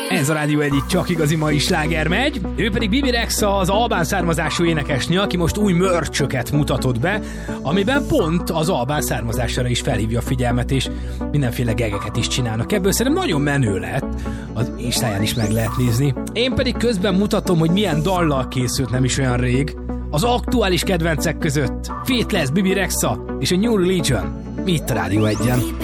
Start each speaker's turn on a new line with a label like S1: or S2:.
S1: Ez a Rádió egyik csak igazi mai sláger megy. Ő pedig Bibi Rexha, az albán származású énekesnő, aki most új mörcsöket mutatott be, amiben pont az albán származására is felhívja a figyelmet, és mindenféle gegeket is csinálnak. Ebből szerintem nagyon menő lett, az Instáján is meg lehet nézni. Én pedig közben mutatom, hogy milyen dallal készült nem is olyan rég. Az aktuális kedvencek között Faithless, Bibi Rexha és a New Religion. Mi itt a Rádió egyen.